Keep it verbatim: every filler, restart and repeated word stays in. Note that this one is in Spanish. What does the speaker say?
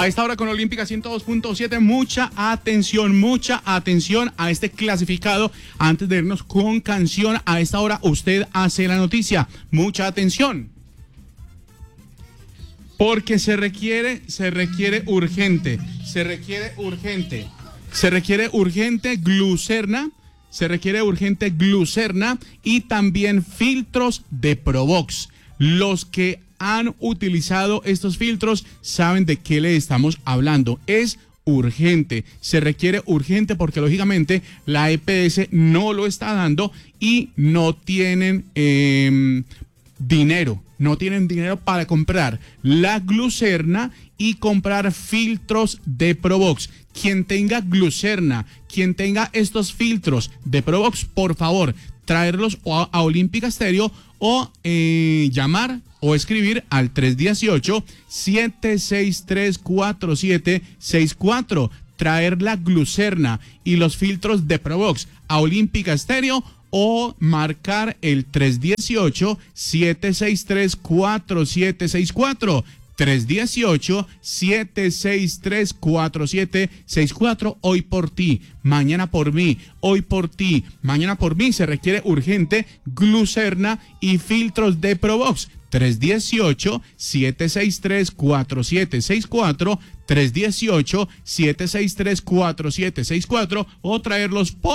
A esta hora con Olímpica ciento dos punto siete, mucha atención, mucha atención a este clasificado. Antes de irnos con canción, a esta hora usted hace la noticia. Mucha atención. Porque se requiere, se requiere urgente, se requiere urgente, se requiere urgente glucerna, se requiere urgente glucerna y también filtros de Provox. Los que han utilizado estos filtros saben de qué le estamos hablando. Es urgente, se requiere urgente porque lógicamente la E P S no lo está dando y no tienen eh, dinero, no tienen dinero para comprar la glucerna y comprar filtros de Provox. Quien tenga glucerna, quien tenga estos filtros de Provox, por favor, traerlos a, a Olímpica Estéreo o eh, llamar o escribir al tres uno ocho, siete seis tres, cuatro siete seis cuatro. Traer la glucerna y los filtros de Provox a Olímpica Estéreo o marcar el tres uno ocho, siete seis tres, cuatro siete seis cuatro. tres uno ocho, siete seis tres, cuatro siete seis cuatro. Hoy por ti, mañana por mí, hoy por ti, mañana por mí. Se requiere urgente glucerna y filtros de Provox. tres uno ocho, siete seis tres, cuatro siete seis cuatro, tres uno ocho, siete seis tres, cuatro siete seis cuatro o traerlos por